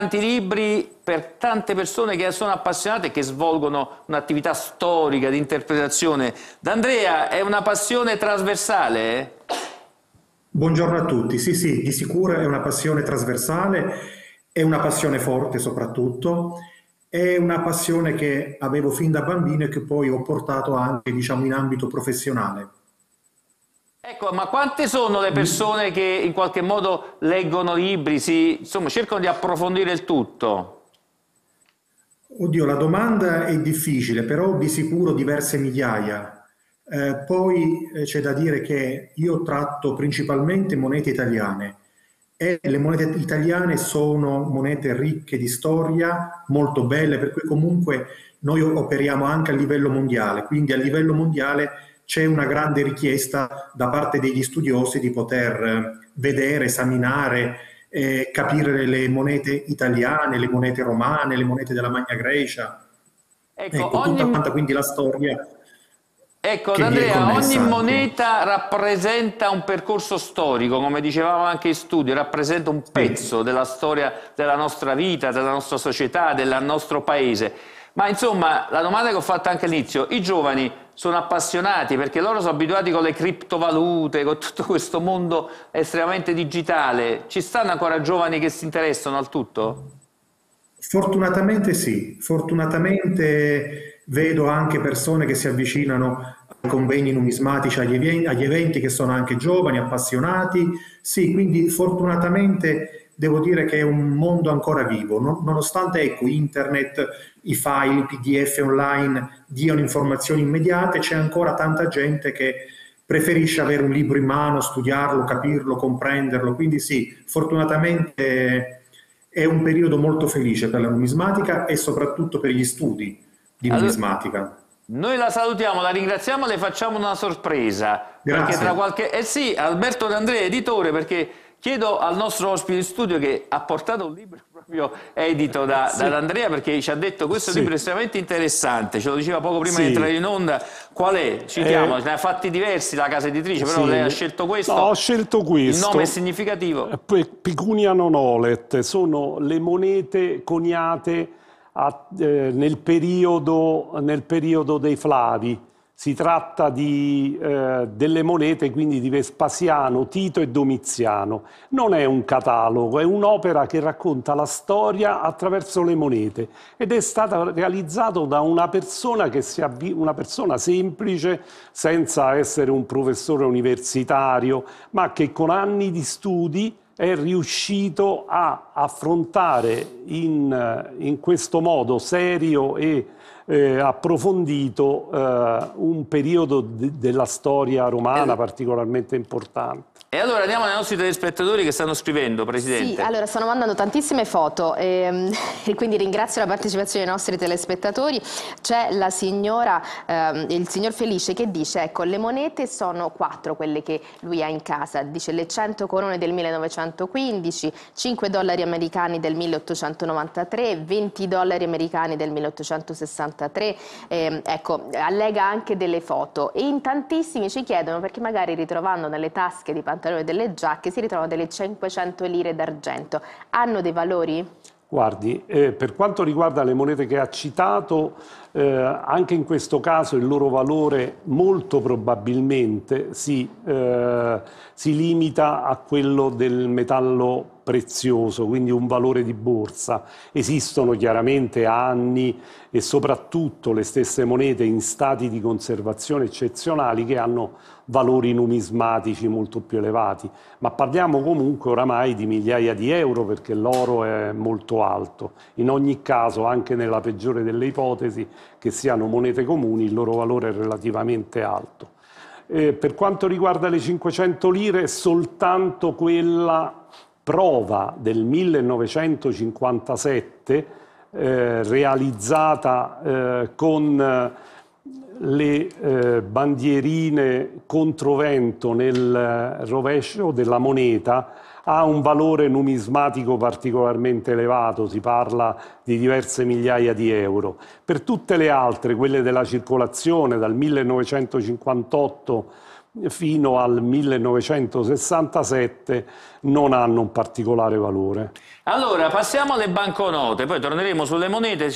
tanti libri per tante persone che sono appassionate e che svolgono un'attività storica di interpretazione. D'Andrea, è una passione trasversale? Buongiorno a tutti. Sì, sì, di sicuro è una passione trasversale, è una passione forte soprattutto, è una passione che avevo fin da bambino e che poi ho portato anche, diciamo, in ambito professionale. Ecco, ma quante sono le persone che in qualche modo leggono libri, insomma, cercano di approfondire il tutto? Oddio, la domanda è difficile, però di sicuro diverse migliaia. Poi c'è da dire che io tratto principalmente monete italiane e le monete italiane sono monete ricche di storia, molto belle, per cui comunque noi operiamo anche a livello mondiale, quindi a livello mondiale c'è una grande richiesta da parte degli studiosi di poter vedere, esaminare, capire le monete italiane, le monete romane, le monete della Magna Grecia, Ecco, ecco, tutta quanta quindi la storia ecco, che vi è D'Andrea, ogni connessa anche. moneta rappresenta un percorso storico, come dicevamo anche in studio, rappresenta un Sì. pezzo della storia della nostra vita, della nostra società, del nostro paese. Ma insomma, la domanda che ho fatto anche all'inizio, i giovani sono appassionati perché loro sono abituati con le criptovalute, con tutto questo mondo estremamente digitale. Ci stanno ancora giovani che si interessano al tutto? Fortunatamente sì, fortunatamente vedo anche persone che si avvicinano ai convegni numismatici, agli eventi che sono anche giovani, appassionati. Sì, quindi fortunatamente devo dire che è un mondo ancora vivo, nonostante ecco, internet, i file, i PDF online diano informazioni immediate, c'è ancora tanta gente che preferisce avere un libro in mano, studiarlo, capirlo, comprenderlo. Quindi sì, fortunatamente è un periodo molto felice per la numismatica e soprattutto per gli studi di Allora, numismatica. noi la salutiamo, la ringraziamo, le facciamo una sorpresa, perché tra Grazie. qualche... Eh sì, Alberto D'Andrea, editore, perché chiedo al nostro ospite in studio che ha portato un libro proprio edito da Sì, Andrea, perché ci ha detto questo libro è sì, estremamente interessante, ce lo diceva poco prima di entrare sì. in onda. Qual è? Citiamo, Eh, ne ha fatti diversi la casa editrice, però lei ha sì. scelto No, questo, ho scelto il nome è questo. significativo. Pecunia non olet, sono le monete coniate nel periodo dei Flavi. Si tratta delle monete quindi di Vespasiano, Tito e Domiziano. Non è un catalogo, è un'opera che racconta la storia attraverso le monete ed è stata realizzata da una persona una persona semplice, senza essere un professore universitario, ma che con anni di studi è riuscito a affrontare in questo modo serio e approfondito un periodo della storia romana particolarmente importante. E allora andiamo ai nostri telespettatori che stanno scrivendo, Sì, Presidente. allora stanno mandando tantissime foto e quindi ringrazio la partecipazione dei nostri telespettatori. C'è la signora, il signor Felice che dice, ecco, le monete sono 4 quelle che lui ha in casa, dice le 100 corone del 1915, 5 dollari americani del 1893, 20 dollari americani del 1863, ecco, allega anche delle foto e in tantissimi ci chiedono perché magari ritrovando nelle tasche di pantaloni e delle giacche si ritrovano delle 500 lire d'argento. Hanno dei valori? Guardi, per quanto riguarda le monete che ha citato, anche in questo caso il loro valore molto probabilmente si limita a quello del metallo prezioso, quindi un valore di borsa. Esistono chiaramente anni e soprattutto le stesse monete in stati di conservazione eccezionali che hanno valori numismatici molto più elevati, ma parliamo comunque oramai di migliaia di euro perché l'oro è molto alto. In ogni caso, anche nella peggiore delle ipotesi, che siano monete comuni, il loro valore è relativamente alto. Per quanto riguarda le 500 lire, soltanto quella prova del 1957 realizzata con le bandierine controvento nel rovescio della moneta ha un valore numismatico particolarmente elevato, si parla di diverse migliaia di euro. Per tutte le altre, quelle della circolazione dal 1958 fino al 1967 non hanno un particolare valore. Allora, passiamo alle banconote, poi torneremo sulle monete.